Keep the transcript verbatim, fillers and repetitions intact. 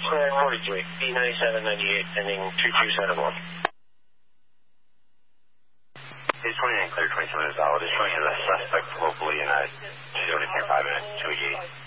Square forty-three, B ninety-seven ninety-eight, ending two two seven one. It's twenty-nine clear, twenty-seven is valid. It's showing as a suspect locally in a two zero point five minutes, two eighty-eight.